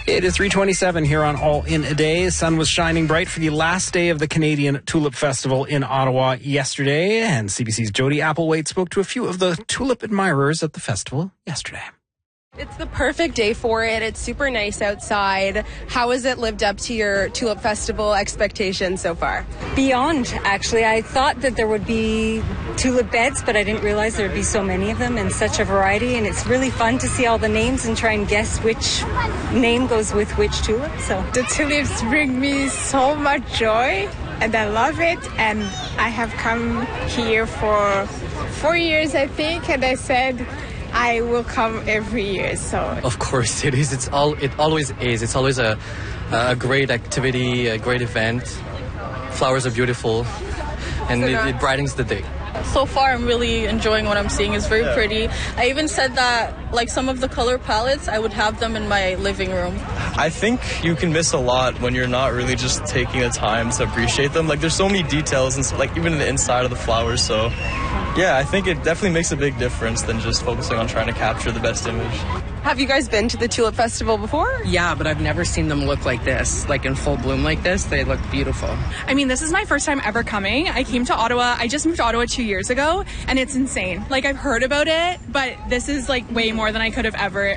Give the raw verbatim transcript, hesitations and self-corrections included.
It is three twenty-seven here on All in a Day. The sun was shining bright for the last day of the Canadian Tulip Festival in Ottawa yesterday, and C B C's Jody Applewhite spoke to a few of the tulip admirers at the festival yesterday. It's the perfect day for it. It's super nice outside. How has it lived up to your Tulip Festival expectations so far? Beyond, actually. I thought that there would be tulip beds, but I didn't realize there would be so many of them and such a variety. And it's really fun to see all the names and try and guess which name goes with which tulip. So the tulips bring me so much joy, and I love it. And I have come here for four years, I think, and I said I will come every year. So of course it is. It's all. It always is. It's always a a great activity, a great event. Flowers are beautiful, and it, it brightens the day. So far, I'm really enjoying what I'm seeing. It's very pretty. I even said that, like, some of the color palettes, I would have them in my living room. I think you can miss a lot when you're not really just taking the time to appreciate them. Like, there's so many details, and like even in the inside of the flowers. So, yeah, I think it definitely makes a big difference than just focusing on trying to capture the best image. Have you guys been to the Tulip Festival before? Yeah, but I've never seen them look like this, like in full bloom like this. They look beautiful. I mean, this is my first time ever coming. I came to Ottawa. I just moved to Ottawa two years ago, and it's insane. Like, I've heard about it, but this is like way more than I could have ever